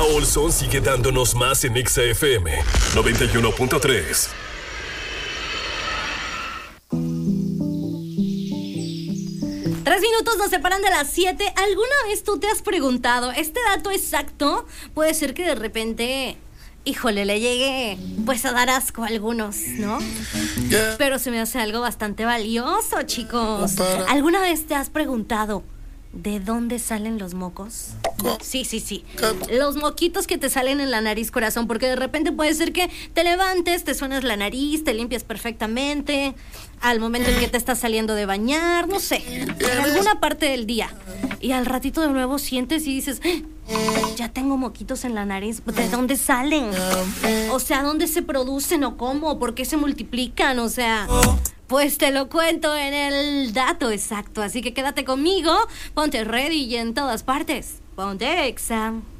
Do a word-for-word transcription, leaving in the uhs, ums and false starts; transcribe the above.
Olson sigue dándonos más en Exa F M noventa y uno punto tres. Tres minutos nos separan de las siete. ¿Alguna vez tú te has preguntado, este dato exacto puede ser que de repente, híjole, le llegue pues a dar asco a algunos, ¿no? Yeah. Pero se me hace algo bastante valioso, chicos. ¿Alguna vez te has preguntado de dónde salen los mocos? Sí, sí, sí. Los moquitos que te salen en la nariz, corazón, porque de repente puede ser que te levantes, te suenas la nariz, te limpias perfectamente al momento en que te estás saliendo de bañar, no sé, en alguna parte del día. Y al ratito de nuevo sientes y dices, ya tengo moquitos en la nariz. ¿De dónde salen? O sea, ¿dónde se producen o cómo? ¿Por qué se multiplican? O sea, pues te lo cuento en el dato exacto. Así que quédate conmigo, ponte ready y en todas partes. Ponte Exa.